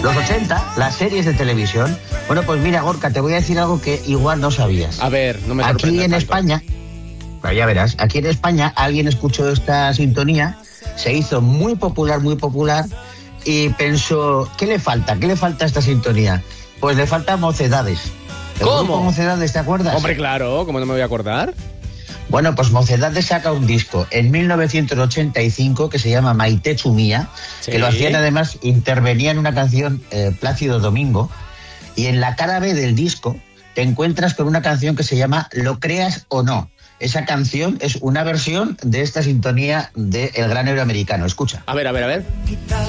Los 80, las series de televisión. Bueno, pues mira, Gorka, te voy a decir algo que igual no sabías. A ver, no me sorprendas Aquí en tanto. España, bueno, ya verás, aquí en España alguien escuchó esta sintonía, se hizo muy popular y pensó, ¿qué le falta? ¿Qué le falta a esta sintonía? Pues le falta Mocedades. ¿El ¿Cómo? grupo Mocedades, te acuerdas? Hombre, claro, ¿cómo no me voy a acordar? Bueno, pues Mocedades saca un disco en 1985 que se llama Maite Chumía, Sí. que lo hacían además, intervenía en una canción Plácido Domingo, y en la cara B del disco te encuentras con una canción que se llama Lo creas o no. Esa canción es una versión de esta sintonía de El Gran Héroe Americano. Escucha. A ver.